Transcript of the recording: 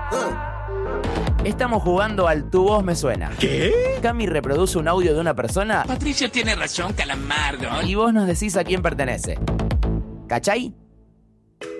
Estamos jugando al Tu Voz Me Suena. ¿Qué? Cami reproduce un audio de una persona Patricio tiene razón, Calamardo. y vos nos decís a quién pertenece. ¿Cachai?